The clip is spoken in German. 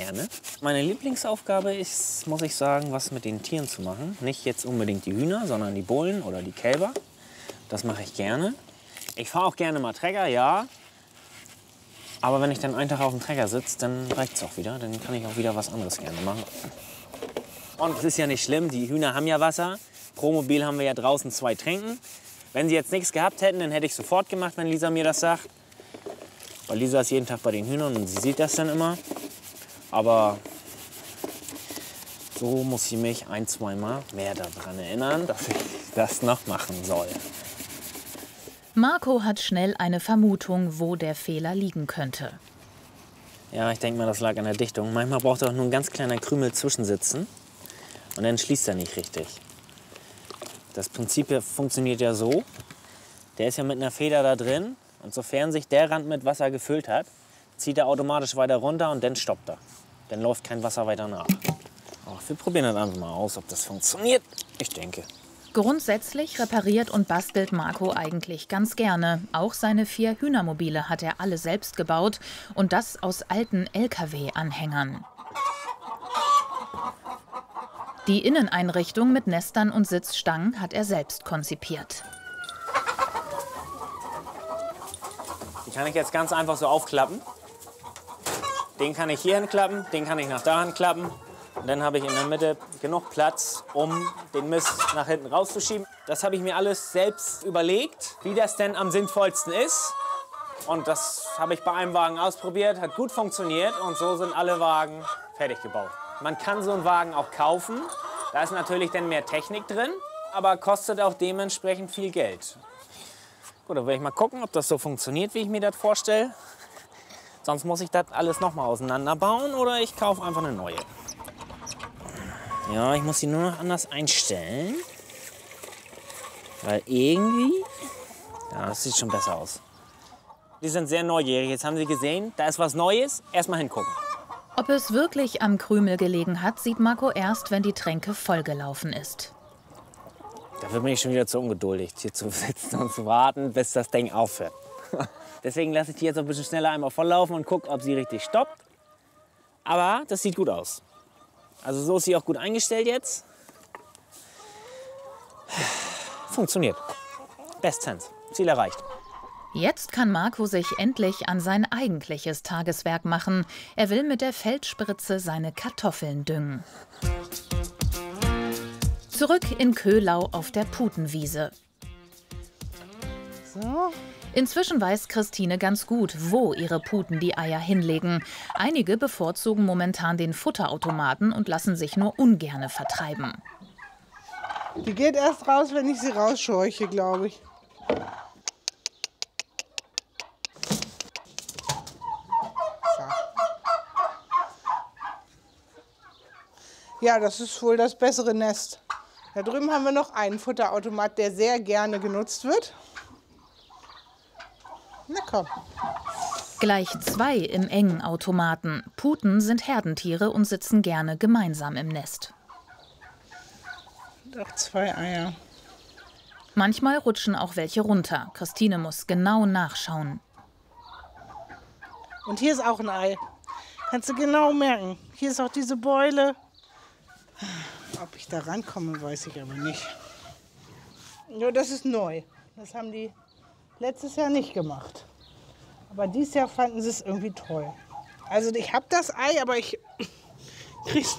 gerne. Meine Lieblingsaufgabe ist, muss ich sagen, was mit den Tieren zu machen. Nicht jetzt unbedingt die Hühner, sondern die Bullen oder die Kälber. Das mache ich gerne. Ich fahre auch gerne mal Trecker, ja. Aber wenn ich dann einen Tag auf dem Trecker sitze, dann reicht es auch wieder. Dann kann ich auch wieder was anderes gerne machen. Und es ist ja nicht schlimm, die Hühner haben ja Wasser. Pro Mobil haben wir ja draußen 2 Tränken. Wenn sie jetzt nichts gehabt hätten, dann hätte ich sofort gemacht, wenn Lisa mir das sagt. Weil Lisa ist jeden Tag bei den Hühnern und sie sieht das dann immer. Aber so muss ich mich 1-2 Mal mehr daran erinnern, dass ich das noch machen soll. Marco hat schnell eine Vermutung, wo der Fehler liegen könnte. Ja, ich denke mal, das lag an der Dichtung. Manchmal braucht er auch nur ein ganz kleiner Krümel zwischensitzen. Und dann schließt er nicht richtig. Das Prinzip funktioniert ja so. Der ist ja mit einer Feder da drin. Und sofern sich der Rand mit Wasser gefüllt hat, zieht er automatisch weiter runter und dann stoppt er. Dann läuft kein Wasser weiter nach. Aber wir probieren das einfach mal aus, ob das funktioniert. Ich denke. Grundsätzlich repariert und bastelt Marco eigentlich ganz gerne. Auch seine 4 Hühnermobile hat er alle selbst gebaut. Und das aus alten LKW-Anhängern. Die Inneneinrichtung mit Nestern und Sitzstangen hat er selbst konzipiert. Die kann ich jetzt ganz einfach so aufklappen. Den kann ich hier hinklappen, den kann ich nach da hinklappen. Und dann habe ich in der Mitte genug Platz, um den Mist nach hinten rauszuschieben. Das habe ich mir alles selbst überlegt, wie das denn am sinnvollsten ist. Und das habe ich bei einem Wagen ausprobiert, hat gut funktioniert. Und so sind alle Wagen fertig gebaut. Man kann so einen Wagen auch kaufen. Da ist natürlich dann mehr Technik drin, aber kostet auch dementsprechend viel Geld. Gut, dann werde ich mal gucken, ob das so funktioniert, wie ich mir das vorstelle. Sonst muss ich das alles noch mal auseinanderbauen oder ich kaufe einfach eine neue. Ja, ich muss sie nur noch anders einstellen. Weil irgendwie... Ja, das sieht schon besser aus. Die sind sehr neugierig. Jetzt haben sie gesehen, da ist was Neues. Erstmal hingucken. Ob es wirklich am Krümel gelegen hat, sieht Marco erst, wenn die Tränke vollgelaufen ist. Dafür bin ich schon wieder zu ungeduldig, hier zu sitzen und zu warten, bis das Ding aufhört. Deswegen lasse ich die jetzt ein bisschen schneller einmal volllaufen und gucke, ob sie richtig stoppt. Aber das sieht gut aus. Also so ist sie auch gut eingestellt jetzt. Funktioniert. Bestens. Ziel erreicht. Jetzt kann Marco sich endlich an sein eigentliches Tageswerk machen. Er will mit der Feldspritze seine Kartoffeln düngen. Zurück in Köhlau auf der Putenwiese. So. Inzwischen weiß Christine ganz gut, wo ihre Puten die Eier hinlegen. Einige bevorzugen momentan den Futterautomaten und lassen sich nur ungerne vertreiben. Die geht erst raus, wenn ich sie rausscheuche, glaube ich. So. Ja, das ist wohl das bessere Nest. Da drüben haben wir noch einen Futterautomat, der sehr gerne genutzt wird. Na komm. Gleich 2 im engen Automaten. Puten sind Herdentiere und sitzen gerne gemeinsam im Nest. Doch 2 Eier. Manchmal rutschen auch welche runter. Christine muss genau nachschauen. Und hier ist auch ein Ei. Kannst du genau merken. Hier ist auch diese Beule. Ob ich da rankomme, weiß ich aber nicht. Ja, das ist neu. Das haben die letztes Jahr nicht gemacht. Aber dieses Jahr fanden sie es irgendwie toll. Also ich habe das Ei, aber ich krieg's